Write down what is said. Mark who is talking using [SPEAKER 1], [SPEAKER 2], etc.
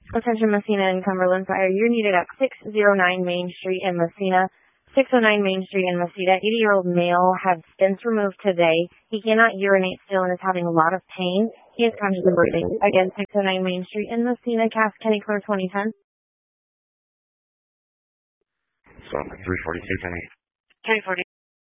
[SPEAKER 1] Attention Messina and Cumberland Fire. You're needed at 609 Main Street in Messina. 609 Main Street in Messina. 80-year-old male had stents removed today. He cannot urinate still and is having a lot of pain. He is consciously breathing. Again, 609 Main Street in Messina. Cass Kenny Clear 2010.
[SPEAKER 2] So 342 Kenny.
[SPEAKER 1] Kenny 40.